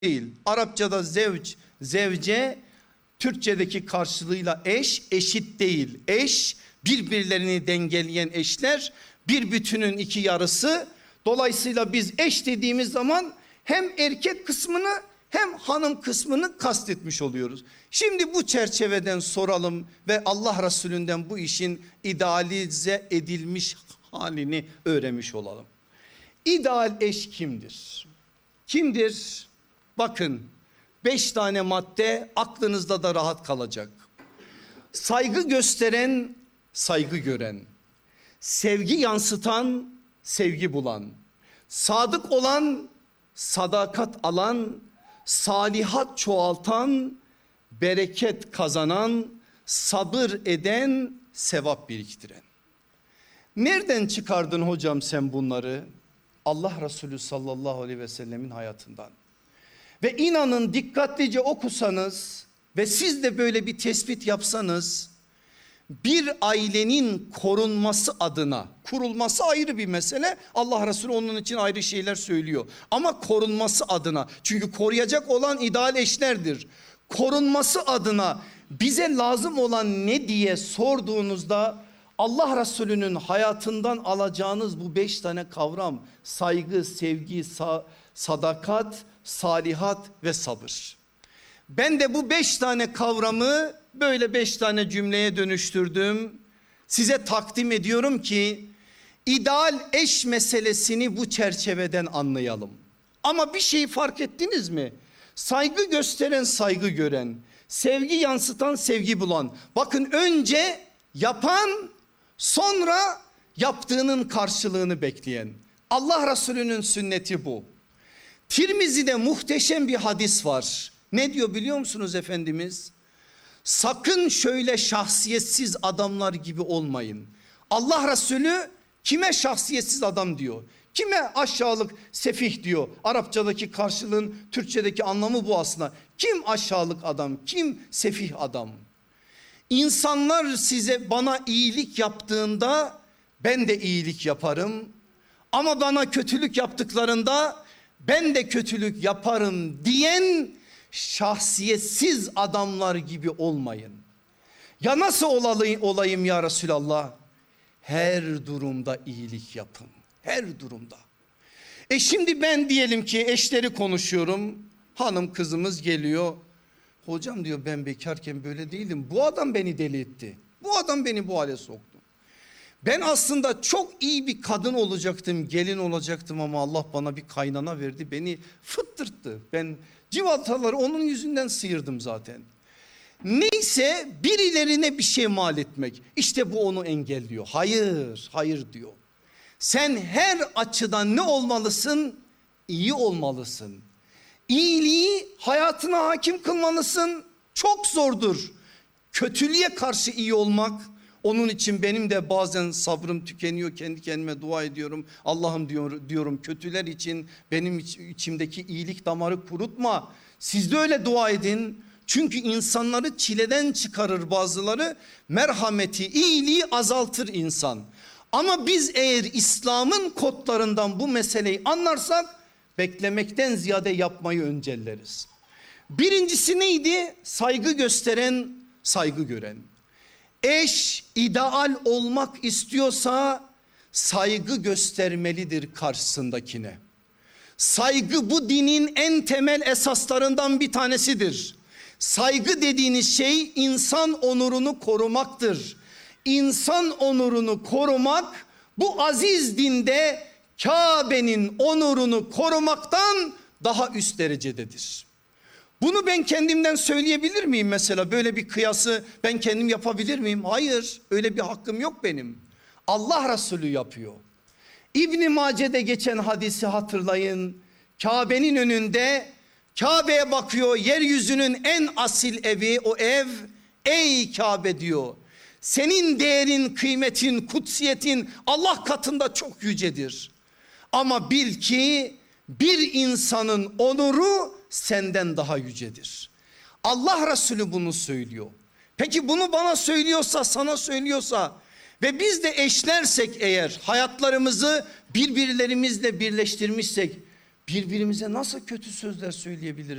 değil. Arapçada zevç, zevce, Türkçedeki karşılığıyla eş, eşit değil. Eş, birbirlerini dengeleyen eşler, bir bütünün iki yarısı. Dolayısıyla biz eş dediğimiz zaman hem erkek kısmını hem hanım kısmını kastetmiş oluyoruz. Şimdi bu çerçeveden soralım ve Allah Resulü'nden bu işin idealize edilmiş halini öğrenmiş olalım. İdeal eş kimdir? Kimdir? Bakın 5 tane madde aklınızda da rahat kalacak. Saygı gösteren, saygı gören, sevgi yansıtan, sevgi bulan, sadık olan, sadakat alan, salihat çoğaltan, bereket kazanan, sabır eden, sevap biriktiren. Nereden çıkardın hocam sen bunları? Allah Resulü sallallahu aleyhi ve sellemin hayatından. Ve inanın dikkatlice okusanız ve siz de böyle bir tespit yapsanız, bir ailenin korunması adına, kurulması ayrı bir mesele. Allah Resulü onun için ayrı şeyler söylüyor. Ama korunması adına, çünkü koruyacak olan ideal eşlerdir. Korunması adına bize lazım olan ne diye sorduğunuzda Allah Resulü'nün hayatından alacağınız bu 5 tane kavram: saygı, sevgi, sadakat, salihat ve sabır. Ben de bu 5 tane kavramı böyle 5 tane cümleye dönüştürdüm. Size takdim ediyorum ki ideal eş meselesini bu çerçeveden anlayalım. Ama bir şey fark ettiniz mi? Saygı gösteren, saygı gören, sevgi yansıtan, sevgi bulan. Bakın önce yapan, sonra yaptığının karşılığını bekleyen. Allah Resulü'nün sünneti bu. Tirmizi'de muhteşem bir hadis var. Ne diyor biliyor musunuz Efendimiz? Sakın şöyle şahsiyetsiz adamlar gibi olmayın. Allah Resulü kime şahsiyetsiz adam diyor? Kime aşağılık, sefih diyor? Arapçadaki karşılığın Türkçedeki anlamı bu aslında. Kim aşağılık adam? Kim sefih adam? İnsanlar bana iyilik yaptığında ben de iyilik yaparım. Ama bana kötülük yaptıklarında ben de kötülük yaparım diyen şahsiyetsiz adamlar gibi olmayın. Ya nasıl olayım ya Resulallah? Her durumda iyilik yapın. Her durumda. Şimdi ben diyelim ki eşleri konuşuyorum. Hanım kızımız geliyor. Hocam diyor, ben bekarken böyle değildim. Bu adam beni deli etti. Bu adam beni bu hale soktu. Ben aslında çok iyi bir kadın olacaktım, gelin olacaktım ama Allah bana bir kaynana verdi, beni fıttırttı. Ben civataları onun yüzünden sıyırdım zaten. Neyse, birilerine bir şey mal etmek, işte bu onu engelliyor. Hayır, hayır diyor. Sen her açıdan ne olmalısın? İyi olmalısın. İyiliği hayatına hakim kılmalısın. Çok zordur kötülüğe karşı iyi olmak. Onun için benim de bazen sabrım tükeniyor, kendi kendime dua ediyorum. Allah'ım diyorum kötüler için benim içimdeki iyilik damarı kurutma. Siz de öyle dua edin. Çünkü insanları çileden çıkarır bazıları. Merhameti, iyiliği azaltır insan. Ama biz eğer İslam'ın kodlarından bu meseleyi anlarsak beklemekten ziyade yapmayı öncelleriz. Birincisi neydi? Saygı gösteren, saygı gören. Eş ideal olmak istiyorsa saygı göstermelidir karşısındakine. Saygı bu dinin en temel esaslarından bir tanesidir. Saygı dediğiniz şey insan onurunu korumaktır. İnsan onurunu korumak bu aziz dinde Kabe'nin onurunu korumaktan daha üst derecededir. Bunu ben kendimden söyleyebilir miyim mesela? Böyle bir kıyası ben kendim yapabilir miyim? Hayır, öyle bir hakkım yok benim. Allah Resulü yapıyor. İbn-i Mace'de geçen hadisi hatırlayın. Kabe'nin önünde, Kabe'ye bakıyor, yeryüzünün en asil evi o ev. Ey Kabe diyor, senin değerin, kıymetin, kutsiyetin Allah katında çok yücedir. Ama bil ki bir insanın onuru senden daha yücedir. Allah Resulü bunu söylüyor. Peki bunu bana söylüyorsa, sana söylüyorsa ve biz de eşlersek eğer, hayatlarımızı birbirlerimizle birleştirmişsek, Birbirimize nasıl kötü sözler söyleyebiliriz?